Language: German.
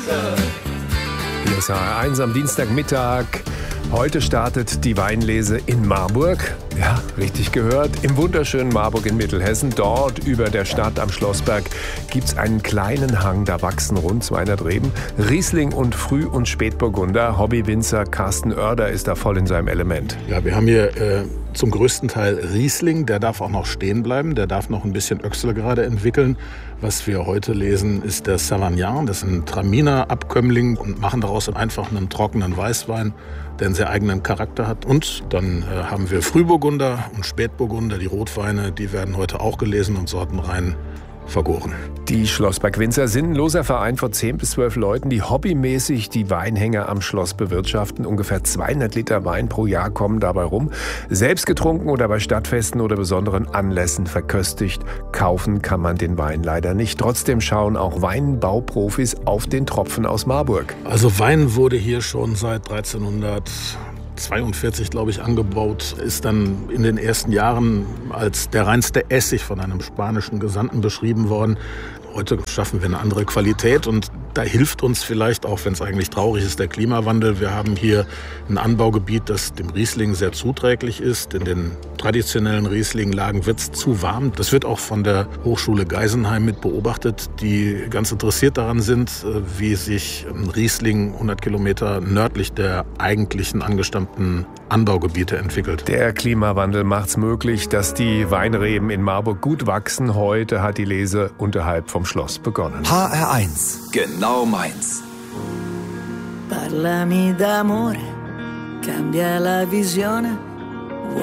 Hier ist HR1 am Dienstagmittag. Heute startet die Weinlese in Marburg. Ja, richtig gehört. Im wunderschönen Marburg in Mittelhessen. Dort über der Stadt am Schlossberg gibt es einen kleinen Hang. Da wachsen rund 200 Reben. Riesling und Früh- und Spätburgunder. Hobbywinzer Carsten Oerder ist da voll in seinem Element. Ja, wir haben hier zum größten Teil Riesling. Der darf auch noch stehen bleiben. Der darf noch ein bisschen Öchselgrade entwickeln. Was wir heute lesen, ist der Savagnin. Das ist ein Traminer-Abkömmling und machen daraus einfach einen trockenen Weißwein, der einen sehr eigenen Charakter hat. Und dann haben wir Frühburgunder und Spätburgunder, die Rotweine, die werden heute auch gelesen und sortenrein vergoren. Die Schlossberg-Winzer sind ein loser Verein von 10 bis 12 Leuten, die hobbymäßig die Weinhänge am Schloss bewirtschaften. Ungefähr 200 Liter Wein pro Jahr kommen dabei rum. Selbst getrunken oder bei Stadtfesten oder besonderen Anlässen verköstigt. Kaufen kann man den Wein leider nicht. Trotzdem schauen auch Weinbauprofis auf den Tropfen aus Marburg. Also Wein wurde hier schon seit 1342, glaube ich, angebaut, ist dann in den ersten Jahren als der reinste Essig von einem spanischen Gesandten beschrieben worden. Heute schaffen wir eine andere Qualität und da hilft uns vielleicht, auch wenn es eigentlich traurig ist, der Klimawandel. Wir haben hier ein Anbaugebiet, das dem Riesling sehr zuträglich ist. In den traditionellen Riesling-Lagen wird es zu warm. Das wird auch von der Hochschule Geisenheim mit beobachtet, die ganz interessiert daran sind, wie sich ein Riesling 100 Kilometer nördlich der eigentlichen angestammten Anbaugebiete entwickelt. Der Klimawandel macht es möglich, dass die Weinreben in Marburg gut wachsen. Heute hat die Lese unterhalb vom Schloss begonnen. HR1, genau meins. Parlami d'amore, cambia la visione.